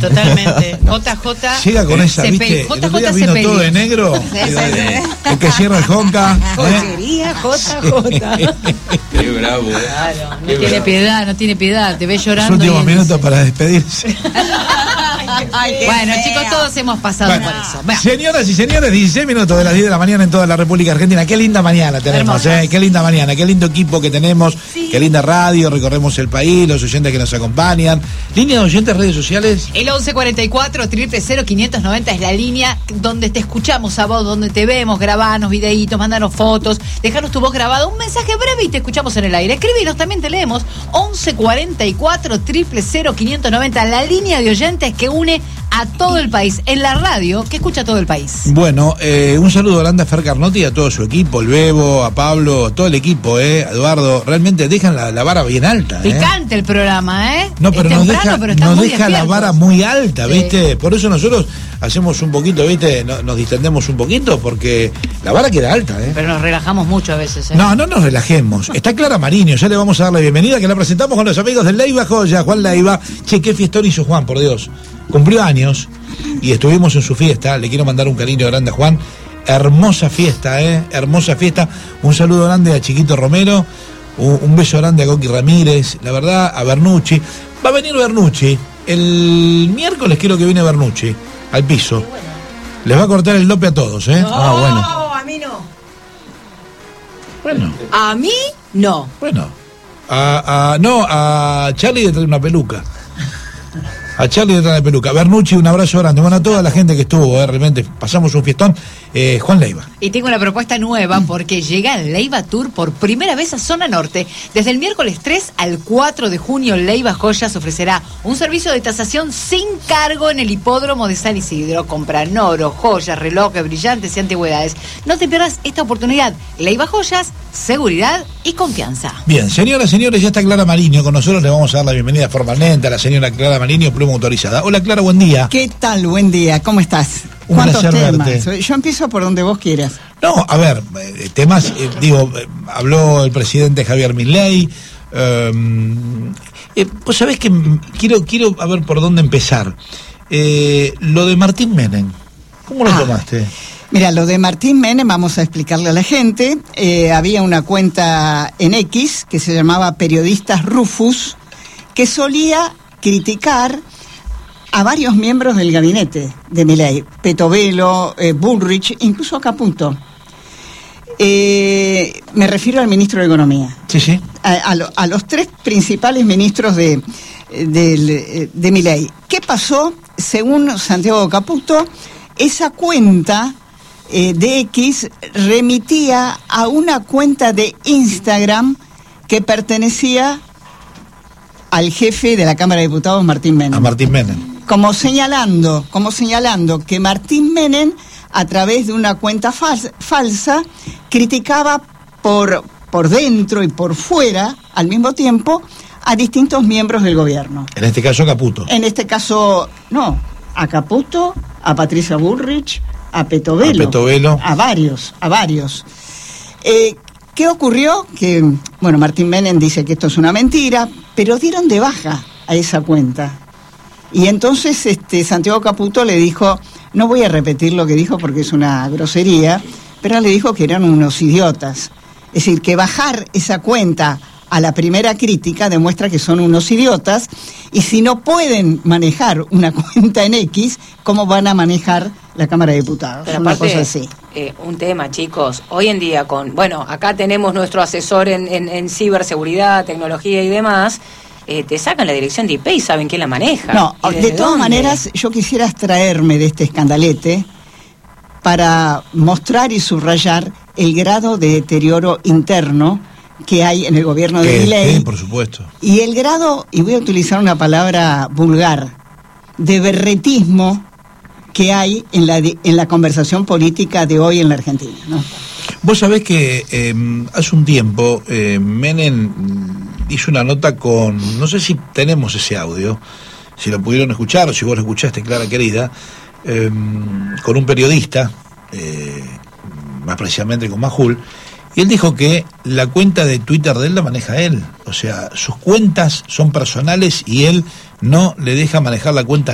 Totalmente. JJ. Llega con esa, ¿viste? JJ El otro día vino todo de negro. El que cierra el Honka. Joyería JJ. Qué bravo, Claro, no tiene piedad, te ves llorando. Los últimos minutos para despedirse. Bueno, chicos, todos hemos pasado por eso. Bueno. Señoras y señores, 16 minutos de las 10 de la mañana en toda la República Argentina. Qué linda mañana tenemos, qué linda mañana, qué lindo equipo que tenemos, qué linda radio, recorremos el país, los oyentes que nos acompañan. Línea de oyentes, redes sociales. El 1144-00590 es la línea donde te escuchamos a vos, donde te vemos, grabanos videitos, mandanos fotos, dejanos tu voz grabada, un mensaje breve y te escuchamos en el aire. Escribinos, también te leemos. 1144-00590, la línea de oyentes que une a todo el país, en la radio que escucha todo el país. Bueno, un saludo grande a Fer Carnotti y a todo su equipo, el Bebo, a Pablo, todo el equipo, Eduardo, realmente dejan la vara bien alta. Picante el programa, No, pero nos deja la vara muy alta, sí. ¿viste? Por eso nosotros hacemos un poquito, ¿viste? Nos distendemos un poquito porque la vara queda alta, Pero nos relajamos mucho a veces, No nos relajemos. Está Clara Mariño, ya le vamos a dar la bienvenida, que la presentamos con los amigos del Leiva Joya, Juan Leiva. Che, qué fiestón hizo Juan, por Dios. Cumplió años y estuvimos en su fiesta. Le quiero mandar un cariño grande a Juan. Hermosa fiesta, hermosa fiesta. Un saludo grande a Chiquito Romero. Un beso grande a Coqui Ramírez. La verdad, a Bernucci. Va a venir Bernucci. El miércoles quiero que viene Bernucci al piso. Les va a cortar el dope a todos, No, bueno. a mí no. Bueno. A mí no. Bueno. A Charlie le trae una peluca. A Charlie detrás de peluca. Bernucci, un abrazo grande. Bueno, a toda la gente que estuvo, realmente pasamos un fiestón. Juan Leiva. Y tengo una propuesta nueva porque llega el Leiva Tour por primera vez a Zona Norte. Desde el miércoles 3 al 4 de junio, Leiva Joyas ofrecerá un servicio de tasación sin cargo en el hipódromo de San Isidro. Compran oro, joyas, relojes, brillantes y antigüedades. No te pierdas esta oportunidad. Leiva Joyas, seguridad y confianza. Bien, señoras, señores, ya está Clara Mariño con nosotros. Le vamos a dar la bienvenida formalmente a la señora Clara Mariño, pluma autorizada. Hola, Clara, buen día. ¿Qué tal? Buen día, ¿cómo estás? Un placer verte. Yo empiezo por donde vos quieras. No, a ver, temas, habló el presidente Javier Milei. Vos sabés que quiero a ver por dónde empezar. Lo de Martín Menem, ¿cómo lo tomaste? Mira, lo de Martín Menem, vamos a explicarle a la gente. Había una cuenta en X que se llamaba Periodistas Rufus, que solía criticar a varios miembros del gabinete de Milei, Petovelo, Bullrich, incluso a Caputo. Me refiero al ministro de Economía. Sí. A los tres principales ministros de Milei. ¿Qué pasó? Según Santiago Caputo, esa cuenta de X remitía a una cuenta de Instagram que pertenecía al jefe de la Cámara de Diputados, Martín Menem. A Martín Menem. Como señalando que Martín Menem, a través de una cuenta falsa, criticaba por dentro y por fuera, al mismo tiempo, a distintos miembros del gobierno. En este caso, Caputo. En este caso, no, a Caputo, a Patricia Bullrich, a Petovelo. A varios. ¿Qué ocurrió? Que, Martín Menem dice que esto es una mentira, pero dieron de baja a esa cuenta. Y entonces Santiago Caputo le dijo, no voy a repetir lo que dijo porque es una grosería, pero le dijo que eran unos idiotas. Es decir, que bajar esa cuenta a la primera crítica demuestra que son unos idiotas, y si no pueden manejar una cuenta en X, ¿cómo van a manejar la Cámara de Diputados? Pero una aparte, cosa así. Un tema, chicos, hoy en día acá tenemos nuestro asesor en ciberseguridad, tecnología y demás. Te sacan la dirección de IP y saben quién la maneja. No, de todas maneras, yo quisiera abstraerme de este escandalete para mostrar y subrayar el grado de deterioro interno que hay en el gobierno de Milei. Sí, por supuesto. Y el grado, y voy a utilizar una palabra vulgar, de berretismo que hay en la conversación política de hoy en la Argentina, ¿no? Vos sabés que hace un tiempo Menem hizo una nota con, no sé si tenemos ese audio, si lo pudieron escuchar o si vos lo escuchaste, Clara querida, con un periodista, más precisamente con Majul, y él dijo que la cuenta de Twitter de él la maneja él, o sea, sus cuentas son personales y él no le deja manejar la cuenta